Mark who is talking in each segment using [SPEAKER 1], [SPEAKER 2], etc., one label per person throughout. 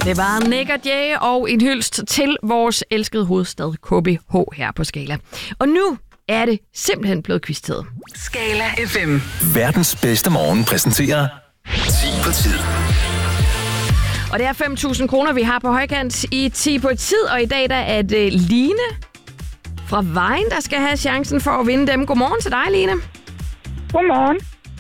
[SPEAKER 1] Det var Nick og Jay og en hyldest til vores elskede hovedstad KBH her på Skala. Og nu er det simpelthen blevet quiz-tid.
[SPEAKER 2] Skala FM.
[SPEAKER 3] Verdens bedste morgen præsenterer 10 på tid.
[SPEAKER 1] Og det er 5.000 kroner, vi har på højkant i 10 på tid. Og i dag der er det Line fra Vejen, der skal have chancen for at vinde dem. Godmorgen til dig, Line.
[SPEAKER 4] Godmorgen.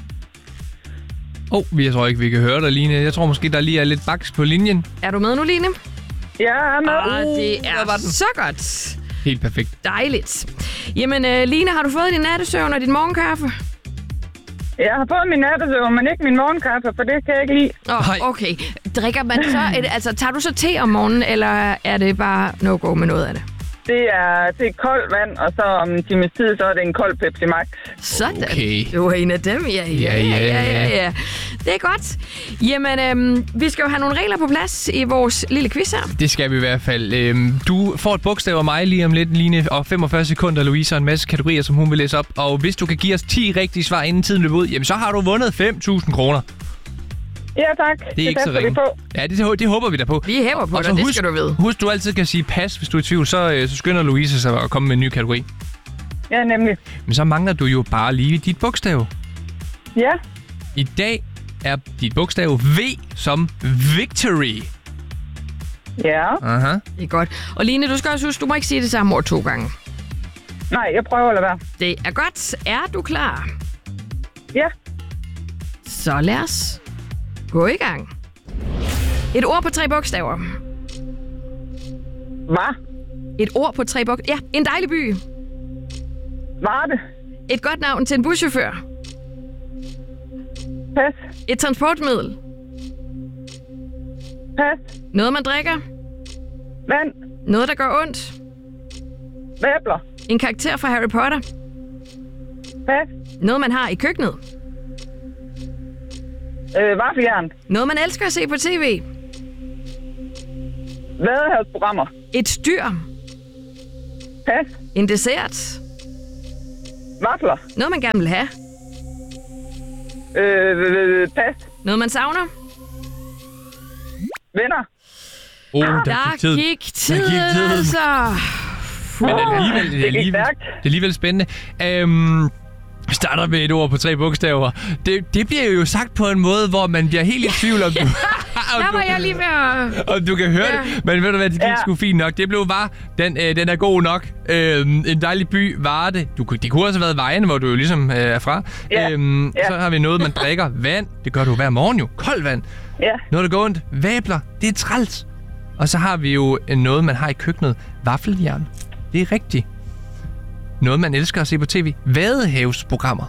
[SPEAKER 5] Jeg tror ikke, vi kan høre dig, Line. Jeg tror måske, der lige er lidt baks på linjen.
[SPEAKER 1] Er du med nu, Line?
[SPEAKER 4] Jeg er med.
[SPEAKER 1] Det er så godt.
[SPEAKER 5] Helt perfekt.
[SPEAKER 1] Dejligt. Jamen, Line, har du fået din nattesøvn og din morgenkaffe?
[SPEAKER 4] Jeg har fået min nattesøvn, men ikke min morgenkaffe, for det kan jeg ikke lide.
[SPEAKER 1] Okay. Drikker man så... tager du så te om morgenen, eller er det bare no-go med noget af det?
[SPEAKER 4] Det er koldt vand, og så om en times tid, så er det en kold Pepsi Max.
[SPEAKER 1] Sådan.
[SPEAKER 5] Okay.
[SPEAKER 1] Du er en af dem, ja. Det er godt. Jamen, vi skal jo have nogle regler på plads i vores lille quiz her.
[SPEAKER 5] Det skal vi i hvert fald. Du får et bogstav af mig lige om lidt, Line, og 45 sekunder, Louise, og en masse kategorier, som hun vil læse op. Og hvis du kan give os 10 rigtige svar, inden tiden løber ud, jamen så har du vundet 5.000 kroner.
[SPEAKER 4] Ja, tak.
[SPEAKER 5] Det er ikke så ringe. Ja, det håber vi da på.
[SPEAKER 1] Vi hæver på dig, det skal du vide.
[SPEAKER 5] Husk, du altid kan sige pas, hvis du er i tvivl, så skynder Louise sig at komme med en ny kategori.
[SPEAKER 4] Ja, nemlig.
[SPEAKER 5] Men så mangler du jo bare lige dit bogstav.
[SPEAKER 4] Ja.
[SPEAKER 5] I dag er dit bogstav V som victory.
[SPEAKER 4] Ja.
[SPEAKER 5] Aha.
[SPEAKER 1] Det er godt. Og Line, du skal også huske, du må ikke sige det samme ord 2 gange.
[SPEAKER 4] Nej, jeg prøver at lade være.
[SPEAKER 1] Det er godt. Er du klar?
[SPEAKER 4] Ja.
[SPEAKER 1] Så lad os gå i gang. Et ord på 3 bogstaver.
[SPEAKER 4] Hvad?
[SPEAKER 1] Et ord på 3 bogstaver. Ja, en dejlig by.
[SPEAKER 4] Var det?
[SPEAKER 1] Et godt navn til en buschauffør.
[SPEAKER 4] Pas.
[SPEAKER 1] Et transportmiddel.
[SPEAKER 4] Pas.
[SPEAKER 1] Noget, man drikker.
[SPEAKER 4] Vand.
[SPEAKER 1] Noget, der gør ondt.
[SPEAKER 4] Væbler.
[SPEAKER 1] En karakter fra Harry Potter.
[SPEAKER 4] Pas.
[SPEAKER 1] Noget, man har i køkkenet.
[SPEAKER 4] Vaffeljern.
[SPEAKER 1] Noget, man elsker at se på tv.
[SPEAKER 4] Vadehavsprogrammer.
[SPEAKER 1] Et dyr.
[SPEAKER 4] Pas.
[SPEAKER 1] En dessert.
[SPEAKER 4] Vafler.
[SPEAKER 1] Noget, man gerne vil have.
[SPEAKER 4] Pas.
[SPEAKER 1] Noget, man savner.
[SPEAKER 4] Venner.
[SPEAKER 1] Der gik tiden, altså.
[SPEAKER 5] Men det er alligevel spændende. Vi starter med et ord på 3 bogstaver. Det bliver jo sagt på en måde, hvor man bliver helt i tvivl om du...
[SPEAKER 1] Der var jeg lige ved at...
[SPEAKER 5] Og du kan høre det, men ved du hvad, det gik sgu fint nok. Det blev bare, den er god nok. En dejlig by var det. Det kunne også have været Vejen, hvor du jo ligesom er fra. Så har vi noget, man drikker. Vand, det gør du hver morgen jo. Koldt vand.
[SPEAKER 4] Ja.
[SPEAKER 5] Noget, der går ondt. Væbler, det er træls. Og så har vi jo noget, man har i køkkenet. Vaffeljern. Det er rigtigt. Noget, man elsker at se på tv. Vadehavsprogrammer.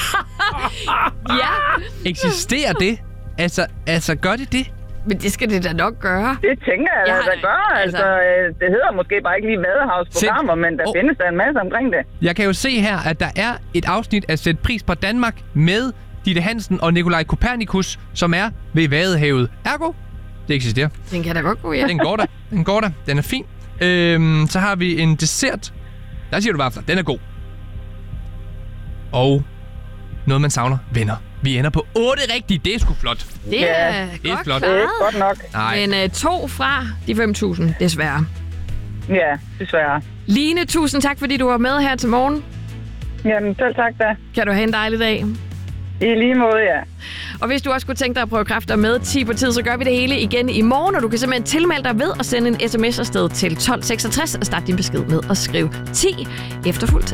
[SPEAKER 1] Ja.
[SPEAKER 5] Eksisterer det? Altså, gør det?
[SPEAKER 1] Men det skal det da nok gøre.
[SPEAKER 4] Det tænker jeg, at der gør. Altså, det hedder måske bare ikke lige Vadehavsprogrammer, men der findes der en masse omkring det. Jeg
[SPEAKER 5] kan jo se her, at der er et afsnit af Sæt pris på Danmark med Ditte Hansen og Nikolaj Kopernikus, som er ved Vadehavet. Ergo, det eksisterer.
[SPEAKER 1] Den kan da godt gå, ja.
[SPEAKER 5] Den går da. Den er fin. Så har vi en dessert. Der siger du vafler. Den er god. Og noget, man savner. Venner. Vi ender på 8 rigtige. Det er sgu flot.
[SPEAKER 1] Det er godt
[SPEAKER 5] flot.
[SPEAKER 1] klaret.
[SPEAKER 4] Det er godt nok.
[SPEAKER 5] Nej.
[SPEAKER 1] Men 2 fra de 5.000, desværre.
[SPEAKER 4] Ja, desværre.
[SPEAKER 1] Line, tusind tak, fordi du var med her til morgen.
[SPEAKER 4] Jamen, selv tak da.
[SPEAKER 1] Kan du have en dejlig dag.
[SPEAKER 4] I lige måde, ja.
[SPEAKER 1] Og hvis du også kunne tænke dig at prøve kræfter med 10 på tid, så gør vi det hele igen i morgen, og du kan simpelthen tilmelde dig ved at sende en sms afsted til 1266 og starte din besked med at skrive 10 efterfulgt